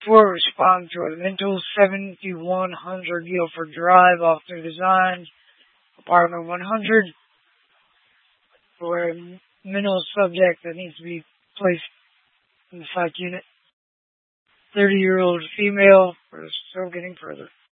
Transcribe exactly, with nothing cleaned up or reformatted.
For respond to a mental seventy-one hundred Guilford Drive, Officer Design, Apartment one hundred, for a mental subject that needs to be placed in the psych unit. thirty-year-old female, we're still getting further.